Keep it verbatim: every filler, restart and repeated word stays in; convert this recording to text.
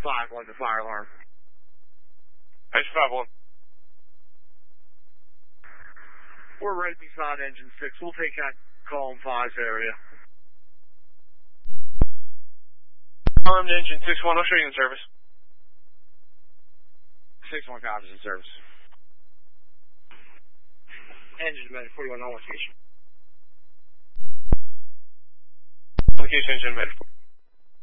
five one, the fire alarm. H five one. We're right beside engine six. We'll take that call in five's area. Armed engine six one, I'll show you in service. six one copies in service. Engine medic, forty-one on location. Location engine medic.